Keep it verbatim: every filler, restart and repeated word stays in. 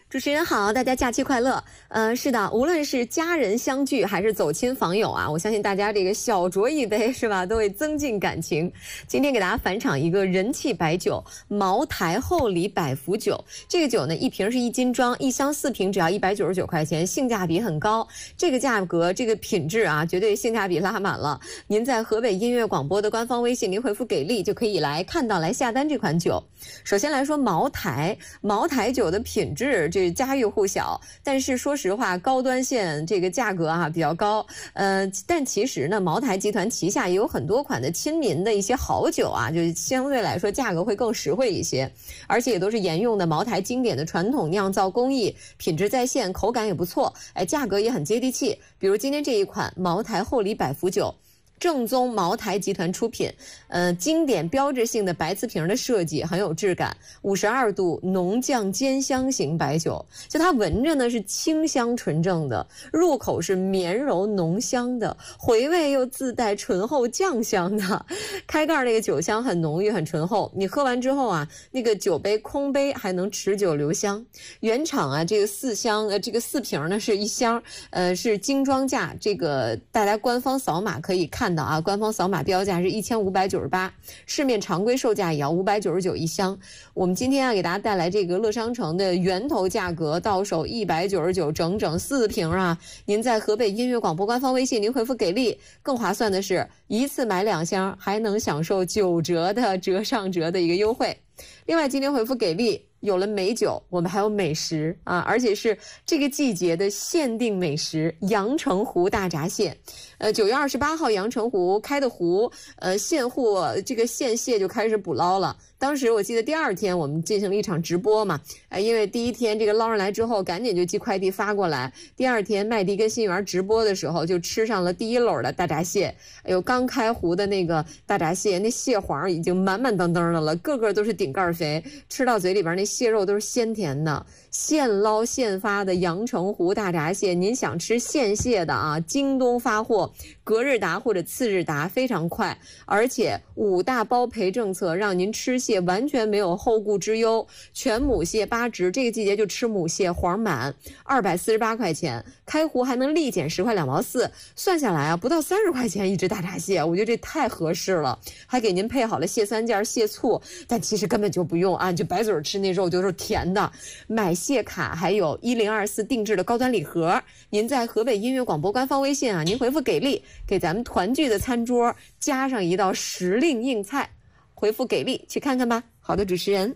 主持人好，大家假期快乐。呃，是的，无论是家人相聚还是走亲访友啊，我相信大家这个小酌一杯是吧，都会增进感情。今天给大家返场一个人气白酒——茅台厚礼百福酒。这个酒呢，一瓶是一斤装，一箱四瓶只要一百九十九块钱，性价比很高。这个价格，这个品质啊，绝对性价比拉满了。您在河北音乐广播的官方微信，您回复给力就可以来看到、来下单这款酒。首先来说茅台，茅台酒的品质。这家喻户晓，但是说实话，高端线这个价格啊比较高。呃，但其实呢，茅台集团旗下也有很多款的亲民的一些好酒啊，就相对来说价格会更实惠一些，而且也都是沿用的茅台经典的传统酿造工艺，品质在线，口感也不错，哎，价格也很接地气。比如今天这一款茅台厚礼百福酒。正宗茅台集团出品，呃，经典标志性的白瓷瓶的设计很有质感，五十二度浓酱煎香型白酒，就它闻着呢是清香纯正的，入口是绵柔浓香的，回味又自带醇厚酱香的，开盖那个酒香很浓郁很醇厚，你喝完之后啊，那个酒杯空杯还能持久留香。原厂啊，这个四箱呃这个四瓶呢是一箱，呃是精装价，这个大家官方扫码可以看。看到啊，官方扫码标价是一千五百九十八，市面常规售价也要五百九十九一箱。我们今天啊给大家带来这个乐商城的源头价格，到手一百九十九，整整四瓶啊！您在河北音乐广播官方微信，您回复给力，更划算的是一次买两箱，还能享受九折的折上折的一个优惠。另外，今天回复给力。有了美酒，我们还有美食啊，而且是这个季节的限定美食——阳澄湖大闸蟹。呃，九月二十八号，阳澄湖开的湖，呃，现货这个现蟹就开始捕捞了。当时我记得第二天我们进行了一场直播嘛，哎，因为第一天这个捞上来之后，赶紧就寄快递发过来。第二天麦迪跟新源直播的时候，就吃上了第一篓的大闸蟹。哎呦，刚开湖的那个大闸蟹，那蟹黄已经满满当当的了，个个都是顶盖肥，吃到嘴里边那蟹肉都是鲜甜的，现捞现发的阳澄湖大闸蟹。您想吃现蟹的啊，京东发货，隔日达或者次日达，非常快，而且五大包赔政策，让您吃蟹完全没有后顾之忧。全母蟹八只，这个季节就吃母蟹，黄满，二百四十八块钱，开湖还能立减十块两毛四，算下来啊，不到三十块钱一只大闸蟹，我觉得这太合适了，还给您配好了蟹三件、蟹醋，但其实根本就不用啊，就白嘴吃那肉就是甜的。买蟹卡还有一零二四定制的高端礼盒，您在河北音乐广播官方微信啊，您回复给力，给咱们团聚的餐桌加上一道时令硬菜，回复给力去看看吧。好的，主持人。